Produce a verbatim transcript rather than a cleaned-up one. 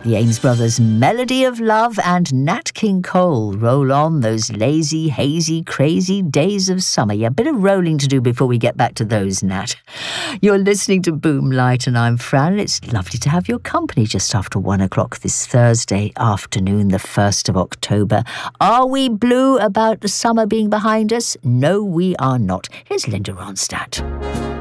The Ames Brothers' Melody of Love and Nat King Cole roll on those lazy, hazy, crazy days of summer. Yeah, a bit of rolling to do before we get back to those, Nat. You're listening to Boomlight and I'm Fran. It's lovely to have your company just after one o'clock this Thursday afternoon, the first of October. Are we blue about the summer being behind us? No, we are not. Here's Linda Ronstadt.